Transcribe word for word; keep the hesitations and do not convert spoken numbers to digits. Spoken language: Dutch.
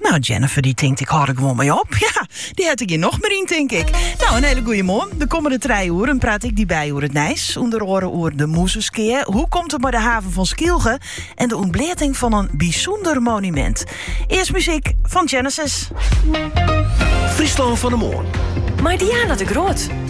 Nou, Jennifer die denkt, ik hou er gewoon mee op. Ja, die had ik hier nog meer in, denk ik. Nou, een hele goeie morgen. De komende drie uur praat ik die bij over het Nijs. Onder oren over de Moezeskeer. Hoe komt het bij de haven van Skilge? En de ontbleting van een bijzonder monument. Eerst muziek van Genesis. Friesland van de Moorn. Maar Diana de Groot.